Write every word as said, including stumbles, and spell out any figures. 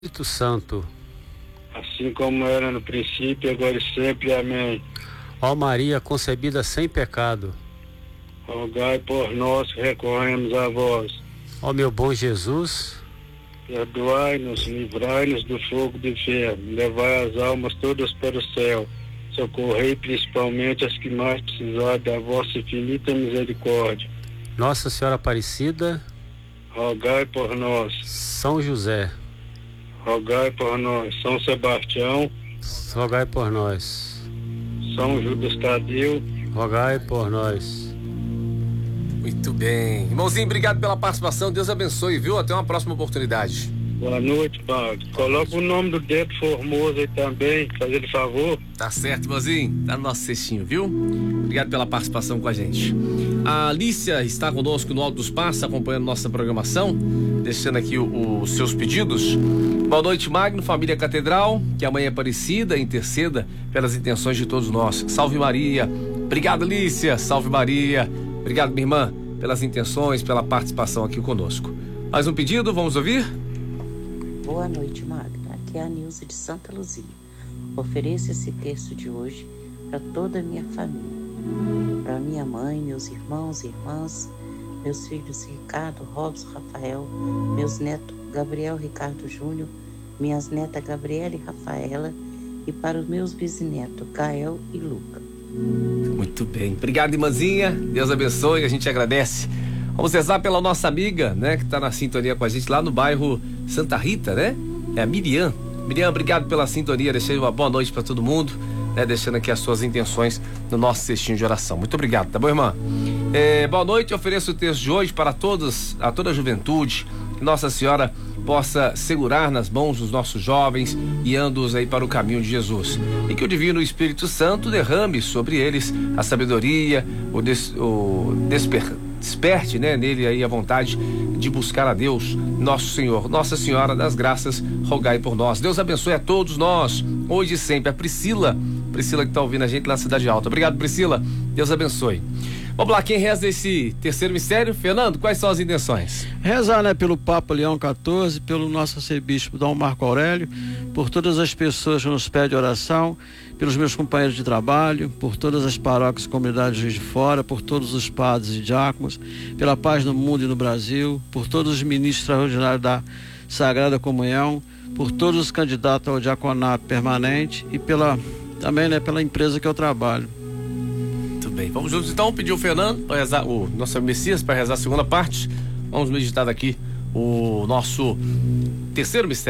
Espírito Santo, assim como era no princípio, agora e sempre. Amém. ó Maria concebida sem pecado, Rogai por nós que recorremos a vós. ó meu bom Jesus, Perdoai-nos, livrai-nos do fogo do inferno, levai as almas todas para o céu, socorrei principalmente as que mais precisarem da vossa infinita misericórdia. Nossa Senhora Aparecida, Rogai por nós. São José, Rogai por nós. São Sebastião, rogai por nós. São Judas Tadeu, Rogai por nós. Muito bem. Irmãozinho, obrigado pela participação. Deus abençoe, viu? Até uma próxima oportunidade. boa noite, padre. Coloca o nome do dedo Formoso aí também, faz ele favor. Tá certo, irmãozinho. Tá no nosso cestinho, viu? Obrigado pela participação com a gente. A Alicia está conosco no Alto dos Passos, acompanhando nossa programação, deixando aqui os seus pedidos. Boa noite, Magno, família Catedral, que a mãe Aparecida interceda pelas intenções de todos nós. Salve Maria. Obrigado, Alicia. Salve Maria. Obrigado, minha irmã, pelas intenções, pela participação aqui conosco. Mais um pedido, vamos ouvir? Boa noite, Magna. Aqui é a Nilza de Santa Luzia. Ofereço esse texto de hoje para toda a minha família. Para minha mãe, meus irmãos e irmãs, meus filhos Ricardo, Robson, Rafael, meus netos Gabriel, Ricardo Júnior, minhas netas Gabriela e Rafaela, e para os meus bisnetos Gael e Luca. Muito bem. Obrigado, irmãzinha. Deus abençoe, a gente agradece. Vamos rezar pela nossa amiga, né, que está na sintonia com a gente lá no bairro Santa Rita, né? É a Miriam. Miriam, obrigado pela sintonia. Deixei uma boa noite para todo mundo, né? Deixando aqui as suas intenções no nosso cestinho de oração. Muito obrigado, tá bom, irmã? É, boa noite. Eu ofereço o texto de hoje para todos, a toda a juventude. Que Nossa Senhora possa segurar nas mãos os nossos jovens, guiando-os aí para o caminho de Jesus. E que o Divino Espírito Santo derrame sobre eles a sabedoria, o, des, o desper, desperte, né, nele aí a vontade de buscar a Deus, nosso Senhor. Nossa Senhora das Graças, rogai por nós. Deus abençoe a todos nós, hoje e sempre. A Priscila, Priscila que está ouvindo a gente lá na Cidade Alta. Obrigado, Priscila. Deus abençoe. Vamos lá, quem reza esse terceiro mistério? Fernando, quais são as intenções? Rezar, né, pelo Papa Leão quatorze, pelo nosso arcebispo Dom Marco Aurélio, por todas as pessoas que nos pedem oração, pelos meus companheiros de trabalho, por todas as paróquias e comunidades de Juiz de Fora, por todos os padres e diáconos, pela paz no mundo e no Brasil, por todos os ministros extraordinários da Sagrada Comunhão, por todos os candidatos ao diaconato permanente e pela, também, né, pela empresa que eu trabalho. Bem, vamos juntos então, pedir o Fernando para rezar, o nosso Messias para rezar a segunda parte. Vamos meditar aqui o nosso terceiro mistério.